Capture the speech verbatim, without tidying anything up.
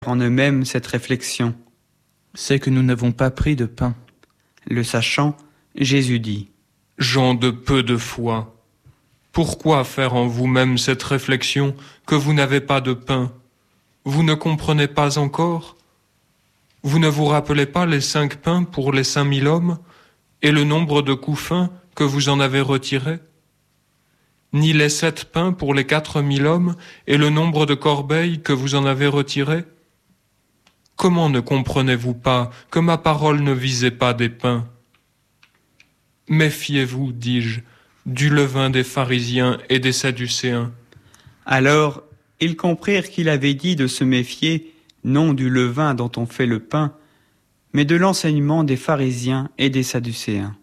en eux-mêmes cette réflexion. C'est que nous n'avons pas pris de pain. Le sachant, Jésus dit : Gens de peu de foi, pourquoi faire en vous-même cette réflexion que vous n'avez pas de pain ? Vous ne comprenez pas encore ? Vous ne vous rappelez pas les cinq pains pour les cinq mille hommes et le nombre de couffins que vous en avez retirés ? Ni les sept pains pour les quatre mille hommes et le nombre de corbeilles que vous en avez retirés ? Comment ne comprenez-vous pas que ma parole ne visait pas des pains ? Méfiez-vous, dis-je, du levain des pharisiens et des sadducéens. Alors, ils comprirent qu'il avait dit de se méfier, non du levain dont on fait le pain, mais de l'enseignement des pharisiens et des sadducéens.